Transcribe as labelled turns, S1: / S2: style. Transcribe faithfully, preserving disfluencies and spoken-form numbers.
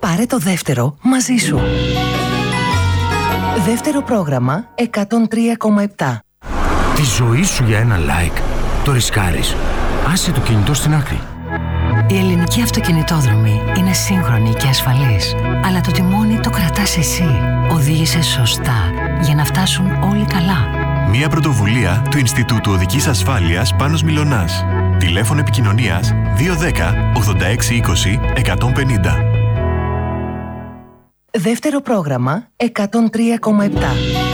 S1: Πάρε το δεύτερο μαζί σου. Δεύτερο πρόγραμμα εκατόν τρία κόμμα επτά.
S2: Τη ζωή σου για ένα like το ρισκάρεις. Άσε το κινητό στην άκρη.
S3: Η ελληνική αυτοκινητόδρομη είναι σύγχρονη και ασφαλής, αλλά το τιμόνι το κρατάς εσύ. Οδήγησε σωστά για να φτάσουν όλοι καλά.
S4: Μια πρωτοβουλία του Ινστιτούτου Οδικής Ασφάλειας Πάνος Μιλωνάς. Τηλέφωνο επικοινωνίας δύο ένα μηδέν ογδόντα έξι είκοσι εκατόν πενήντα.
S1: Δεύτερο πρόγραμμα εκατόν τρία κόμμα επτά.